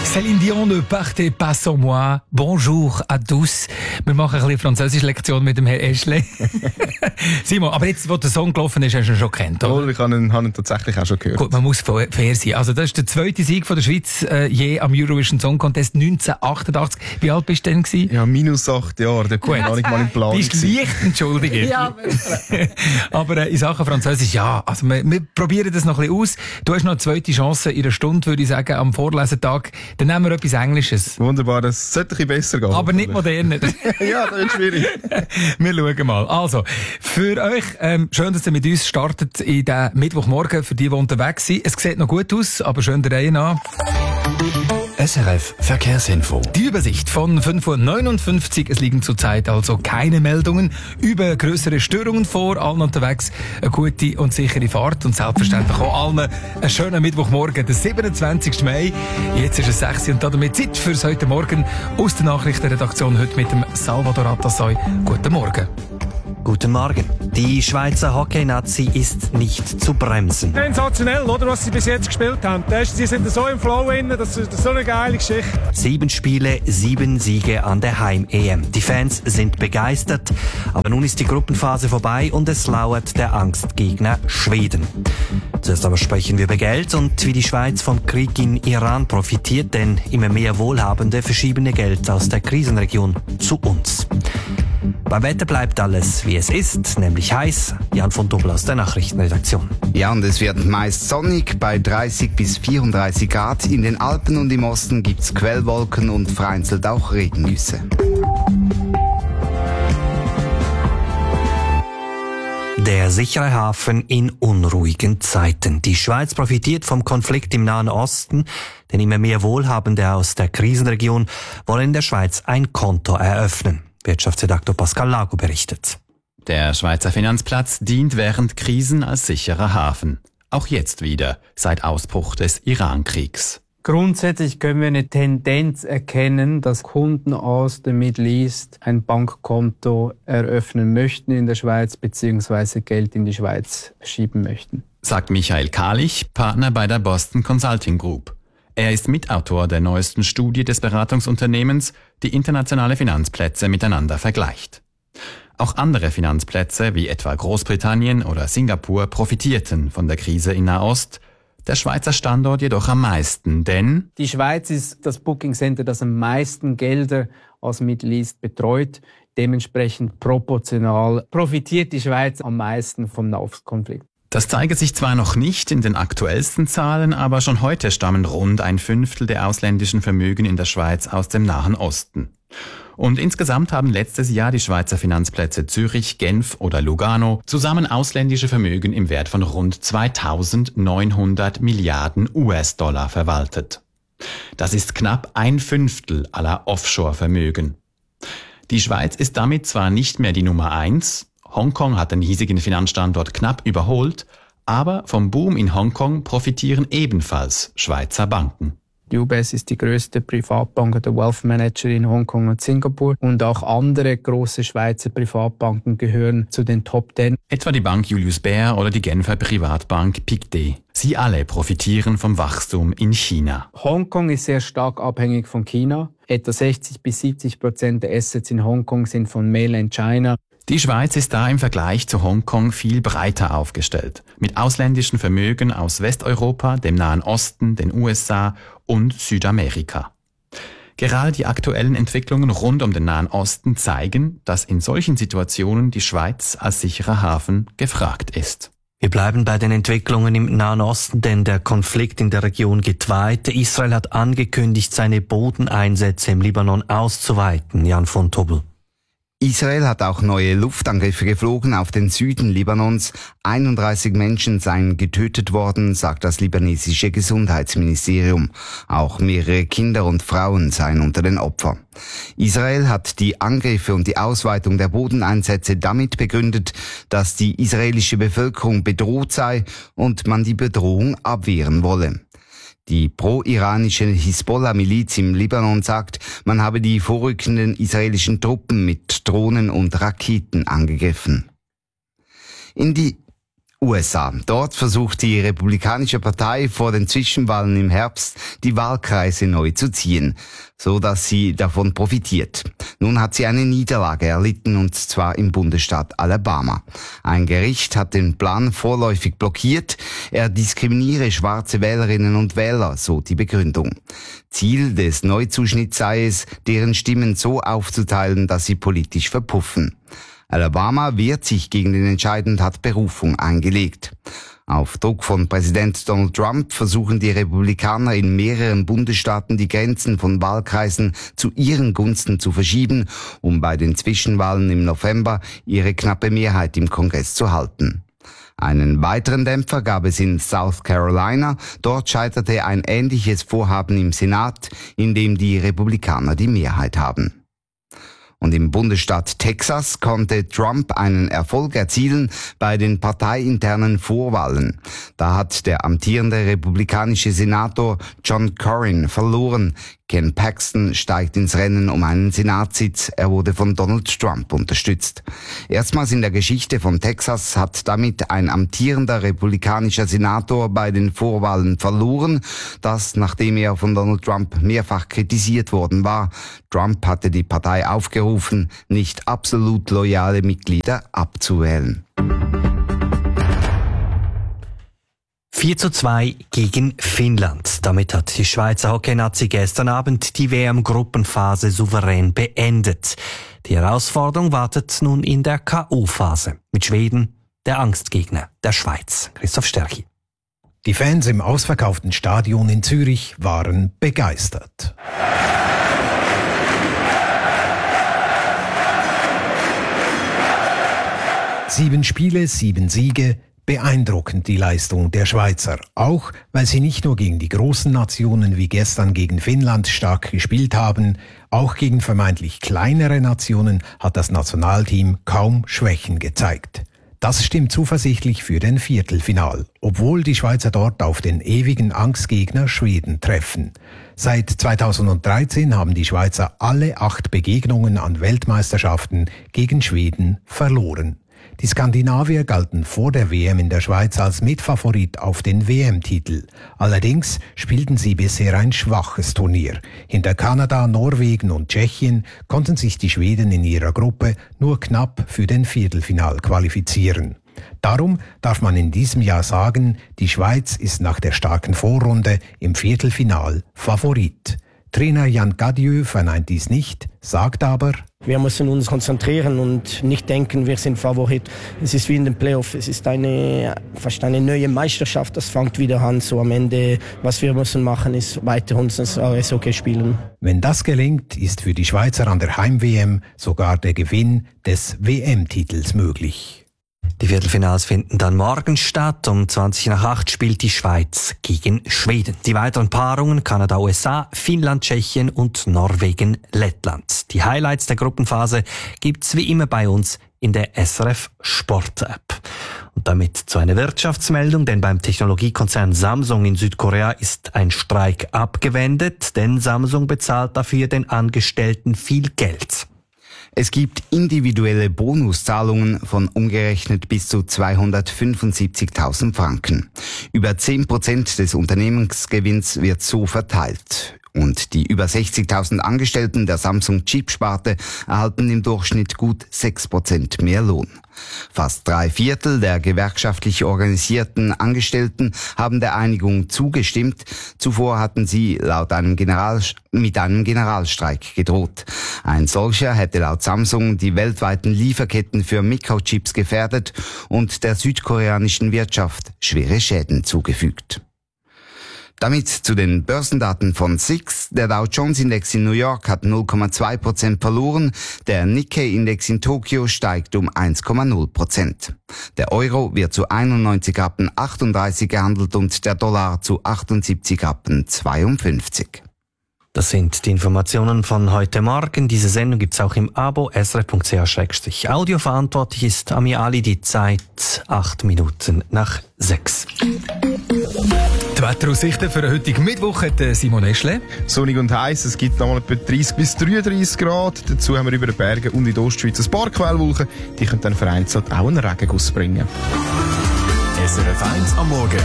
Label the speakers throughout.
Speaker 1: Céline Dion, ne partez pas sans moi. Bonjour à tous. Wir machen ein bisschen Französisch-Lektion mit dem Herrn Eschle. Simon, aber jetzt, wo der Song gelaufen ist, hast du ihn schon gekannt, oder?
Speaker 2: Ich habe ihn tatsächlich auch schon gehört.
Speaker 1: Gut, man muss fair sein. Also, das ist der zweite Sieg von der Schweiz je am Eurovision Song Contest 1988. Wie alt bist du denn gewesen?
Speaker 2: Ja, minus 8 Jahre. Da war ich noch nicht mal im Plan.
Speaker 1: Bist leicht entschuldigt.
Speaker 3: Ja,
Speaker 1: aber in Sachen Französisch, ja, also wir probieren das noch ein bisschen aus. Du hast noch eine zweite Chance in einer Stunde, würde ich sagen, am Vorlesetag. Dann nehmen wir etwas Englisches.
Speaker 2: Wunderbar, das sollte ein bisschen besser gehen.
Speaker 1: Aber nicht moderner.
Speaker 2: Ja, das ist schwierig.
Speaker 1: Wir schauen mal. Also, für euch, schön, dass ihr mit uns startet in den Mittwochmorgen, für die unterwegs sind. Es sieht noch gut aus, aber schön der Reihe nach.
Speaker 4: SRF Verkehrsinfo.
Speaker 1: Die Übersicht von 5:59 Uhr. Es liegen zurzeit also keine Meldungen über grössere Störungen vor. Allen unterwegs eine gute und sichere Fahrt und selbstverständlich auch allen einen schönen Mittwochmorgen, den 27. Mai. Jetzt ist es 6 Uhr und damit Zeit fürs heute Morgen aus der Nachrichtenredaktion. Heute mit dem Salvador Atassoy. Guten Morgen.
Speaker 5: Guten Morgen. Die Schweizer Hockey-Nazi ist nicht zu bremsen.
Speaker 6: Sensationell, oder, was sie bis jetzt gespielt haben. Sie sind so im Flow drin, das ist so eine geile Geschichte.
Speaker 5: 7 Spiele, 7 Siege an der Heim-EM. Die Fans sind begeistert, aber nun ist die Gruppenphase vorbei und es lauert der Angstgegner Schweden. Zuerst aber sprechen wir über Geld und wie die Schweiz vom Krieg in Iran profitiert, denn immer mehr Wohlhabende verschieben ihr Geld aus der Krisenregion zu uns. Beim Wetter bleibt alles, wie es ist, nämlich heiß. Jan von Doppel aus der Nachrichtenredaktion.
Speaker 7: Ja, und es wird meist sonnig bei 30 bis 34 Grad. In den Alpen und im Osten gibt's Quellwolken und vereinzelt auch Regengüsse.
Speaker 5: Der sichere Hafen in unruhigen Zeiten. Die Schweiz profitiert vom Konflikt im Nahen Osten, denn immer mehr Wohlhabende aus der Krisenregion wollen in der Schweiz ein Konto eröffnen. Wirtschaftsredaktor Pascal Lago berichtet.
Speaker 4: Der Schweizer Finanzplatz dient während Krisen als sicherer Hafen. Auch jetzt wieder, seit Ausbruch des Iran-Kriegs.
Speaker 3: grundsätzlich können wir eine Tendenz erkennen, dass Kunden aus dem Middle East ein Bankkonto eröffnen möchten in der Schweiz bzw. Geld in die Schweiz schieben möchten.
Speaker 4: Sagt Michael Kahlich, Partner bei der Boston Consulting Group. Er ist Mitautor der neuesten Studie des Beratungsunternehmens, die internationale Finanzplätze miteinander vergleicht. Auch andere Finanzplätze, wie etwa Großbritannien oder Singapur, profitierten von der Krise in Nahost, der Schweizer Standort jedoch am meisten, denn
Speaker 3: die Schweiz ist das Booking Center, das am meisten Gelder aus Middle East betreut. Dementsprechend proportional profitiert die Schweiz am meisten vom Nahostkonflikt.
Speaker 4: Das zeige sich zwar noch nicht in den aktuellsten Zahlen, aber schon heute stammen rund 1/5 der ausländischen Vermögen in der Schweiz aus dem Nahen Osten. Und insgesamt haben letztes Jahr die Schweizer Finanzplätze Zürich, Genf oder Lugano zusammen ausländische Vermögen im Wert von rund 2.900 Milliarden US-Dollar verwaltet. Das ist knapp 1/5 aller Offshore-Vermögen. Die Schweiz ist damit zwar nicht mehr die Nummer 1, Hongkong hat den hiesigen Finanzstandort knapp überholt, aber vom Boom in Hongkong profitieren ebenfalls Schweizer Banken.
Speaker 3: Die UBS ist die größte Privatbank oder Wealth Manager in Hongkong und Singapur und auch andere große Schweizer Privatbanken gehören zu den Top 10.
Speaker 4: Etwa die Bank Julius Baer oder die Genfer Privatbank Pictet. Sie alle profitieren vom Wachstum in China.
Speaker 3: Hongkong ist sehr stark abhängig von China. Etwa 60-70% der Assets in Hongkong sind von Mainland China.
Speaker 4: Die Schweiz ist da im Vergleich zu Hongkong viel breiter aufgestellt, mit ausländischen Vermögen aus Westeuropa, dem Nahen Osten, den USA und Südamerika. Gerade die aktuellen Entwicklungen rund um den Nahen Osten zeigen, dass in solchen Situationen die Schweiz als sicherer Hafen gefragt ist.
Speaker 5: Wir bleiben bei den Entwicklungen im Nahen Osten, denn der Konflikt in der Region geht weiter. Israel hat angekündigt, seine Bodeneinsätze im Libanon auszuweiten. Jan von Tobel.
Speaker 7: Israel hat auch neue Luftangriffe geflogen auf den Süden Libanons. 31 Menschen seien getötet worden, sagt das libanesische Gesundheitsministerium. Auch mehrere Kinder und Frauen seien unter den Opfern. Israel hat die Angriffe und die Ausweitung der Bodeneinsätze damit begründet, dass die israelische Bevölkerung bedroht sei und man die Bedrohung abwehren wolle. Die pro-iranische Hisbollah-Miliz im Libanon sagt, man habe die vorrückenden israelischen Truppen mit Drohnen und Raketen angegriffen. USA. Dort versucht die Republikanische Partei vor den Zwischenwahlen im Herbst die Wahlkreise neu zu ziehen, so dass sie davon profitiert. Nun hat sie eine Niederlage erlitten, und zwar im Bundesstaat Alabama. Ein Gericht hat den Plan vorläufig blockiert. Er diskriminiere schwarze Wählerinnen und Wähler, so die Begründung. Ziel des Neuzuschnitts sei es, deren Stimmen so aufzuteilen, dass sie politisch verpuffen. Alabama wehrt sich gegen den Entscheid und hat Berufung eingelegt. Auf Druck von Präsident Donald Trump versuchen die Republikaner in mehreren Bundesstaaten die Grenzen von Wahlkreisen zu ihren Gunsten zu verschieben, um bei den Zwischenwahlen im November ihre knappe Mehrheit im Kongress zu halten. Einen weiteren Dämpfer gab es in South Carolina. Dort scheiterte ein ähnliches Vorhaben im Senat, in dem die Republikaner die Mehrheit haben. Und im Bundesstaat Texas konnte Trump einen Erfolg erzielen bei den parteiinternen Vorwahlen. Da hat der amtierende republikanische Senator John Cornyn verloren. Ken Paxton steigt ins Rennen um einen Senatssitz. Er wurde von Donald Trump unterstützt. Erstmals in der Geschichte von Texas hat damit ein amtierender republikanischer Senator bei den Vorwahlen verloren. Das, nachdem er von Donald Trump mehrfach kritisiert worden war. Trump hatte die Partei aufgerufen, nicht absolut loyale Mitglieder abzuwählen.
Speaker 5: 4:2 gegen Finnland. Damit hat die Schweizer Hockey-Nazi gestern Abend die WM-Gruppenphase souverän beendet. Die Herausforderung wartet nun in der K.O.-Phase mit Schweden, der Angstgegner der Schweiz. Christoph Stärchi.
Speaker 8: Die Fans im ausverkauften Stadion in Zürich waren begeistert. Sieben Spiele, 7 Siege. Beeindruckend die Leistung der Schweizer, auch weil sie nicht nur gegen die großen Nationen wie gestern gegen Finnland stark gespielt haben, auch gegen vermeintlich kleinere Nationen hat das Nationalteam kaum Schwächen gezeigt. Das stimmt zuversichtlich für den Viertelfinal, obwohl die Schweizer dort auf den ewigen Angstgegner Schweden treffen. Seit 2013 haben die Schweizer alle 8 Begegnungen an Weltmeisterschaften gegen Schweden verloren. Die Skandinavier galten vor der WM in der Schweiz als Mitfavorit auf den WM-Titel. Allerdings spielten sie bisher ein schwaches Turnier. Hinter Kanada, Norwegen und Tschechien konnten sich die Schweden in ihrer Gruppe nur knapp für den Viertelfinal qualifizieren. Darum darf man in diesem Jahr sagen, die Schweiz ist nach der starken Vorrunde im Viertelfinal Favorit. Trainer Jan Gadieu verneint dies nicht, sagt aber:
Speaker 9: Wir müssen uns konzentrieren und nicht denken, wir sind Favorit. Es ist wie in den Playoffs, es ist fast eine neue Meisterschaft, das fängt wieder an. So am Ende, was wir müssen machen, ist weiter uns das Eishockey spielen.
Speaker 8: Wenn das gelingt, ist für die Schweizer an der Heim-WM sogar der Gewinn des WM-Titels möglich.
Speaker 5: Die Viertelfinals finden dann morgen statt. Um 7:20 spielt die Schweiz gegen Schweden. Die weiteren Paarungen Kanada, USA, Finnland, Tschechien und Norwegen, Lettland. Die Highlights der Gruppenphase gibt's wie immer bei uns in der SRF Sport App. Und damit zu einer Wirtschaftsmeldung, denn beim Technologiekonzern Samsung in Südkorea ist ein Streik abgewendet, denn Samsung bezahlt dafür den Angestellten viel Geld.
Speaker 7: Es gibt individuelle Bonuszahlungen von umgerechnet bis zu 275.000 Franken. Über 10% des Unternehmensgewinns wird so verteilt. Und die über 60.000 Angestellten der Samsung-Chip-Sparte erhalten im Durchschnitt gut 6% mehr Lohn. Fast 3/4 der gewerkschaftlich organisierten Angestellten haben der Einigung zugestimmt. Zuvor hatten sie mit einem Generalstreik gedroht. Ein solcher hätte laut Samsung die weltweiten Lieferketten für Mikrochips gefährdet und der südkoreanischen Wirtschaft schwere Schäden zugefügt. Damit zu den Börsendaten von SIX. Der Dow Jones Index in New York hat 0,2% verloren. Der Nikkei-Index in Tokio steigt um 1,0%. Der Euro wird zu 91,38 Rappen gehandelt und der Dollar zu 78,52 Rappen.
Speaker 5: Das sind die Informationen von heute Morgen. Diese Sendung gibt's auch im Abo srf.ch/audio. Verantwortlich ist Amir Ali. Die Zeit 6:08.
Speaker 1: Die Wetteraussichten für den heutigen Mittwoch hat Simon Eschle.
Speaker 2: Sonnig und heiß, es gibt nochmal etwa 30 bis 33 Grad. Dazu haben wir über den Bergen und in der Ostschweiz ein paar Quellwolken. Die können dann vereinzelt auch einen Regenguss bringen.
Speaker 10: SRF 1 am Morgen.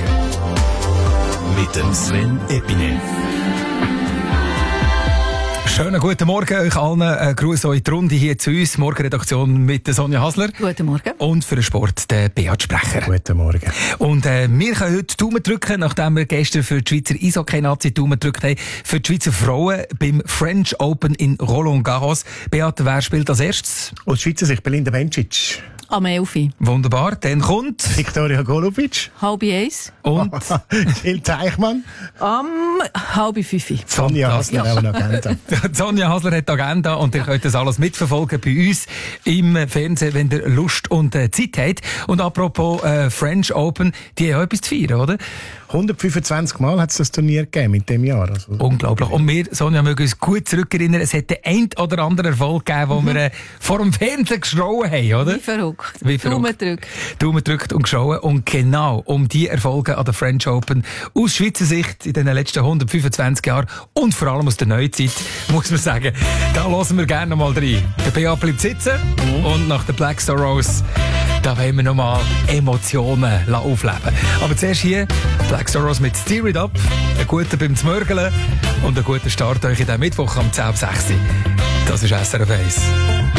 Speaker 10: Mit dem Sven Epine.
Speaker 1: Schönen guten Morgen euch allen. Gruß euch die Runde hier zu uns. Morgenredaktion mit der Sonja Hasler.
Speaker 11: Guten Morgen.
Speaker 1: Und für den Sport der Beat Sprecher.
Speaker 8: Guten Morgen.
Speaker 1: Und wir können heute Daumen drücken, nachdem wir gestern für die Schweizer Eishockey-Nazi Daumen gedrückt haben, für die Schweizer Frauen beim French Open in Roland Garros. Beat, wer spielt als erstes?
Speaker 8: Aus Schweizer Sicht Belinda Bencic.
Speaker 11: Am 11.
Speaker 1: Wunderbar. Dann kommt
Speaker 8: Viktoria Golubic.
Speaker 11: 12:30.
Speaker 1: Und
Speaker 8: Jill Teichmann.
Speaker 11: Am 4:30.
Speaker 8: Sonja Hasler hat eine Agenda.
Speaker 1: Sonja Hasler hat Agenda und ihr könnt das alles mitverfolgen bei uns im Fernsehen, wenn ihr Lust und Zeit habt. Und apropos French Open, die haben auch etwas zu feiern, oder?
Speaker 8: 125 Mal hat es das Turnier gegeben in diesem Jahr. Also.
Speaker 1: Unglaublich. Und wir, Sonja, mögen uns gut zurückerinnern, es hat den ein oder anderen Erfolg gegeben, wo wir vor dem Fernsehen geschrauen haben, oder?
Speaker 11: Wie verrückt.
Speaker 1: Daumen drückt. Daumen drückt und geschrauen. Und genau um die Erfolge an der French Open aus Schweizer Sicht in den letzten 125 Jahren und vor allem aus der Neuzeit, muss man sagen, da hören wir gerne mal rein. Der BA bleibt sitzen und nach der Black Star Rose, da wollen wir nochmal Emotionen aufleben. Aber zuerst hier Black Star Rose mit Steer It Up, ein guter beim Zmörgeln und ein guter Start euch in den Mittwoch am 10:06. Das ist SRF 1.